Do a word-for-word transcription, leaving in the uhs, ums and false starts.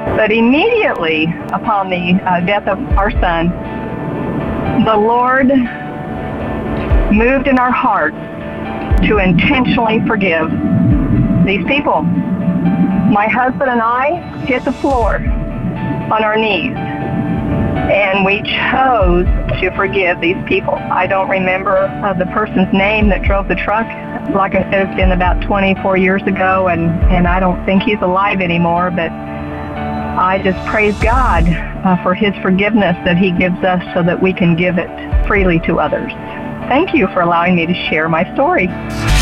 But immediately upon the uh, death of our son, the Lord moved in our hearts to intentionally forgive these people. My husband and I hit the floor on our knees, and we chose to forgive these people. I don't remember uh, the person's name that drove the truck. Like I said, it's been about twenty-four years ago, and, and I don't think he's alive anymore, but I just praise God uh, for his forgiveness that he gives us so that we can give it freely to others. Thank you for allowing me to share my story.